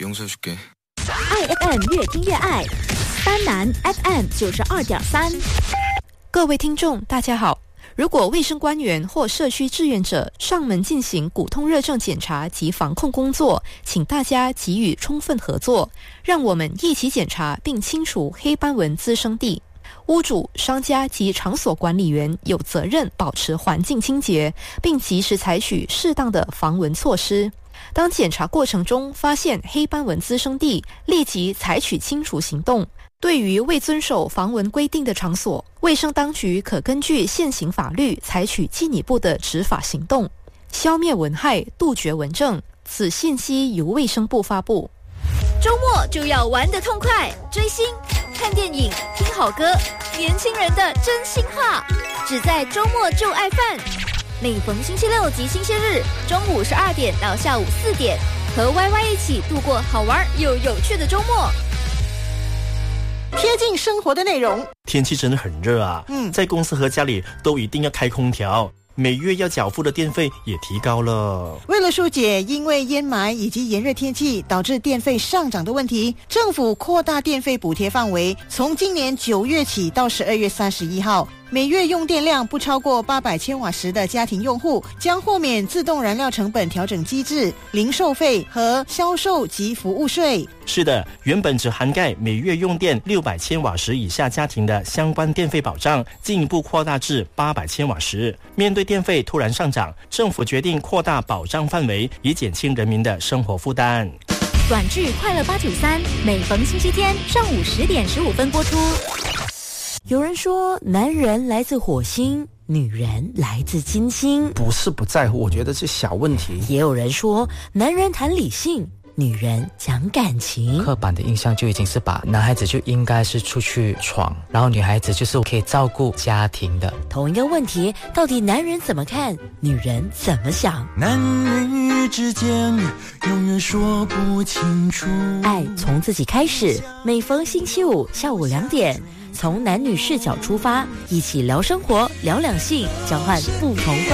용서해줄게. IFM 越听越爱，丹南 FM 92.3。 各位听众，大家好。如果卫生官员或社区志愿者上门进行骨痛热症检查及防控工作，请大家给予充分合作，让我们一起检查并清除黑斑纹滋生地。屋主、商家及场所管理员有责任保持环境清洁，并及时采取适当的防蚊措施。当检查过程中发现黑斑纹滋生地，立即采取清除行动。对于未遵守防蚊规定的场所，卫生当局可根据现行法律采取进一步的执法行动，消灭蚊害，杜绝蚊症。此信息由卫生部发布。 周末就要玩得痛快，追星、看电影、听好歌，年轻人的真心话，只在周末就爱饭。每逢星期六及星期日，中午12点到下午4点，和 YY 一起度过好玩又有趣的周末。 贴近生活的内容。 天气真的很热啊，在公司和家里都一定要开空调，每月要缴付的电费也提高了。 为了疏解因为烟霾以及炎热天气导致电费上涨的问题，政府扩大电费补贴范围，从今年9月起到12月31号，每月用电量不超过800千瓦时的家庭用户将豁免自动燃料成本调整机制、零售费和销售及服务税。 是的，原本只涵盖每月用电600千瓦时以下家庭的相关电费保障，进一步扩大至800千瓦时。面对电费突然上涨，政府决定扩大保障范围，以减轻人民的生活负担。 短剧《快乐893》每逢星期天上午10点15分播出。 有人说，男人来自火星，女人来自金星。 不是不在乎，我觉得是小问题。 也有人说，男人谈理性，女人讲感情。 刻板的印象就已经是把男孩子就应该是出去闯，然后女孩子就是可以照顾家庭的。 同一个问题，到底男人怎么看，女人怎么想？ 男女之间永远说不清楚。 爱从自己开始，每逢星期五下午2点，从男女视角出发，一起聊生活，聊两性，交换不同观